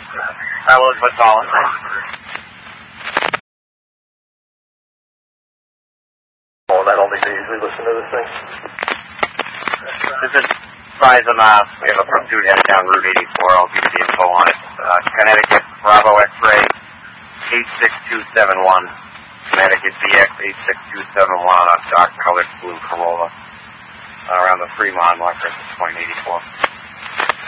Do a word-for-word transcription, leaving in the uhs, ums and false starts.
I will put all in. Oh, that only they usually listen to this thing. This is Rise on, uh, we have a pursuit headed down Route eighty-four. I'll give you the info on it. Uh, Connecticut, Bravo X-ray, eight six two seven one. Connecticut B X eight six two seven one on a dark colored blue Corolla. Uh, around the Fremont marker, point eighty-four.